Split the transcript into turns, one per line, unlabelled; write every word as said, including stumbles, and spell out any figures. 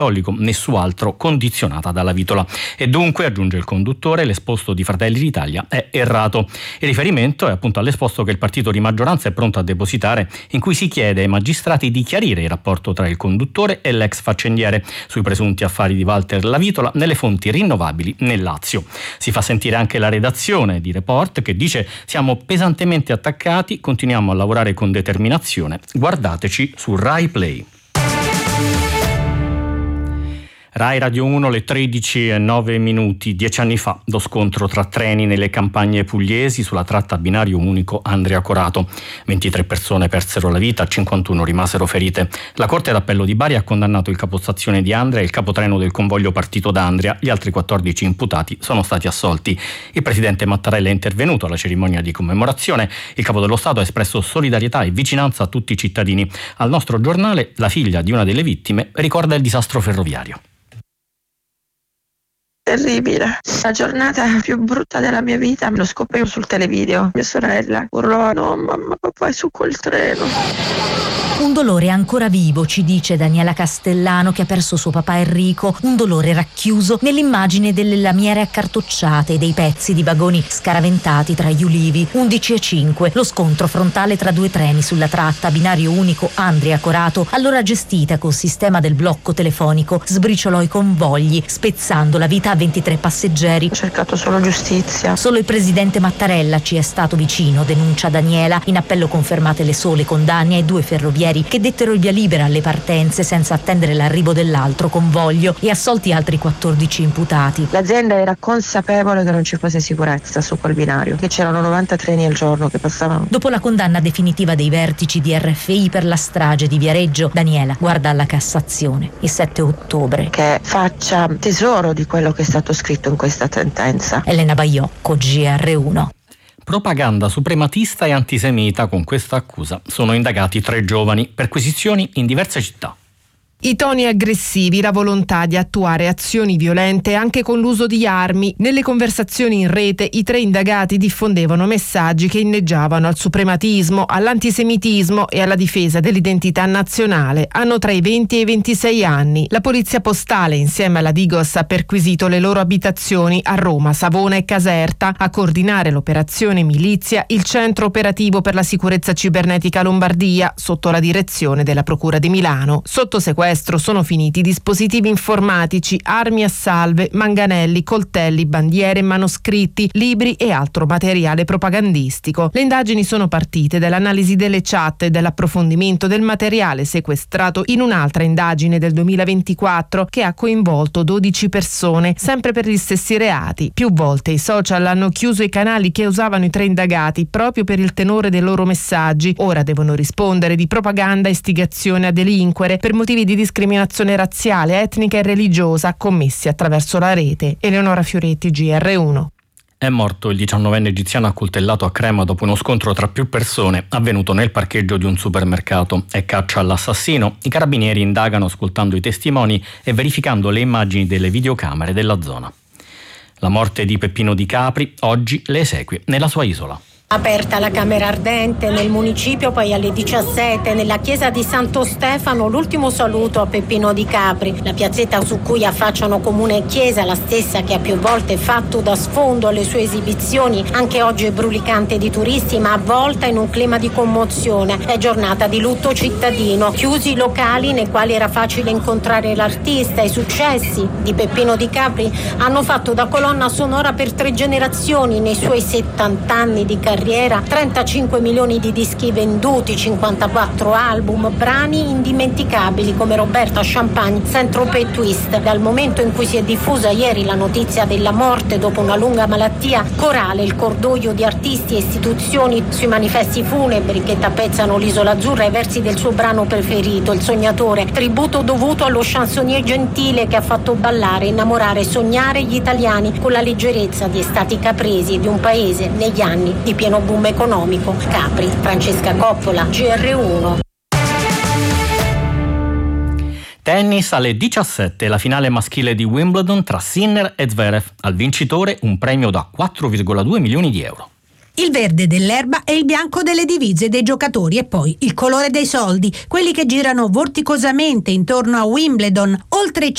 cattolico, nessun altro, condizionata dalla vitola. E dunque, aggiunge il conduttore, l'esposto di Fratelli d'Italia è errato. Il riferimento è appunto all'esposto che il partito di maggioranza è pronto a depositare, in cui si chiede ai magistrati di chiarire il rapporto tra il conduttore e l'ex faccendiere sui presunti affari di Walter Lavitola nelle fonti rinnovabili nel Lazio. Si fa sentire anche la redazione di Report che dice: siamo pesantemente attaccati, continuiamo a lavorare con determinazione, guardateci su Rai Play. Rai Radio uno, le tredici e nove minuti. Dieci anni fa, lo scontro tra treni nelle campagne pugliesi sulla tratta a binario unico Andria-Corato. ventitré persone persero la vita, cinquantuno rimasero ferite. La Corte d'Appello di Bari ha condannato il capostazione di Andria e il capotreno del convoglio partito da Andria. Gli altri quattordici imputati sono stati assolti. Il presidente Mattarella è intervenuto alla cerimonia di commemorazione. Il capo dello Stato ha espresso solidarietà e vicinanza a tutti i cittadini. Al nostro giornale, la figlia di una delle vittime ricorda il disastro ferroviario.
Terribile, la giornata più brutta della mia vita me lo scoprivo sul televideo. Mia sorella urlò: no mamma, papà è su quel treno.
Un dolore ancora vivo, ci dice Daniela Castellano, che ha perso suo papà Enrico, un dolore racchiuso nell'immagine delle lamiere accartocciate e dei pezzi di vagoni scaraventati tra gli ulivi. undici e cinque, lo scontro frontale tra due treni sulla tratta binario unico Andria-Corato, allora gestita col sistema del blocco telefonico, sbriciolò i convogli, spezzando la vita a ventitré passeggeri.
Ho cercato solo giustizia.
Solo il presidente Mattarella ci è stato vicino, denuncia Daniela. In appello confermate le sole condanne ai due ferrovieri che dettero il via libera alle partenze senza attendere l'arrivo dell'altro convoglio, e assolti altri quattordici imputati.
L'azienda era consapevole che non ci fosse sicurezza su quel binario, che c'erano novanta treni al giorno che passavano.
Dopo la condanna definitiva dei vertici di R F I per la strage di Viareggio, Daniela guarda alla Cassazione il sette ottobre.
Che faccia tesoro di quello che è stato scritto in questa sentenza.
Elena Baiocco, G R uno.
Propaganda suprematista e antisemita, con questa accusa sono indagati tre giovani, perquisizioni in diverse città.
I toni aggressivi, la volontà di attuare azioni violente anche con l'uso di armi. Nelle conversazioni in rete i tre indagati diffondevano messaggi che inneggiavano al suprematismo, all'antisemitismo e alla difesa dell'identità nazionale. Hanno tra i venti e i ventisei anni. La polizia postale insieme alla Digos ha perquisito le loro abitazioni a Roma, Savona e Caserta. A coordinare l'operazione Milizia il Centro Operativo per la Sicurezza Cibernetica Lombardia, sotto la direzione della Procura di Milano. Sotto sequestro sono finiti dispositivi informatici, armi a salve, manganelli, coltelli, bandiere, manoscritti, libri e altro materiale propagandistico. Le indagini sono partite dall'analisi delle chat e dall'approfondimento del materiale sequestrato in un'altra indagine del duemilaventiquattro che ha coinvolto dodici persone, sempre per gli stessi reati. Più volte i social hanno chiuso i canali che usavano i tre indagati proprio per il tenore dei loro messaggi. Ora devono rispondere di propaganda e istigazione a delinquere per motivi di discriminazione razziale, etnica e religiosa commessi attraverso la rete. Eleonora Fioretti, G R uno.
È morto il diciannovenne egiziano accoltellato a Crema dopo uno scontro tra più persone avvenuto nel parcheggio di un supermercato. È caccia all'assassino. I carabinieri indagano ascoltando i testimoni e verificando le immagini delle videocamere della zona. La morte di Peppino Di Capri oggi le esequie nella sua isola.
Aperta la camera ardente nel municipio, poi alle diciassette nella chiesa di Santo Stefano l'ultimo saluto a Peppino Di Capri. La piazzetta su cui affacciano comune e chiesa, la stessa che ha più volte fatto da sfondo alle sue esibizioni, anche oggi è brulicante di turisti ma avvolta in un clima di commozione. È giornata di lutto cittadino, chiusi i locali nei quali era facile incontrare l'artista. I successi di Peppino Di Capri hanno fatto da colonna sonora per tre generazioni nei suoi settanta anni di carriera. trentacinque milioni di dischi venduti, cinquantaquattro album, brani indimenticabili come Roberta Champagne, Saint-Tropez Twist. Dal momento in cui si è diffusa ieri la notizia della morte dopo una lunga malattia, corale il cordoglio di artisti e istituzioni sui manifesti funebri che tappezzano l'isola azzurra ai versi del suo brano preferito, Il Sognatore, tributo dovuto allo chansonnier gentile che ha fatto ballare, innamorare e sognare gli italiani con la leggerezza di estati capresi di un paese negli anni di pieno boom economico. Capri, Francesca Coppola, G R uno.
Tennis alle diciassette, la finale maschile di Wimbledon tra Sinner e Zverev. Al vincitore un premio da quattro virgola due milioni di euro.
Il verde dell'erba e il bianco delle divise dei giocatori e poi il colore dei soldi, quelli che girano vorticosamente intorno a Wimbledon, oltre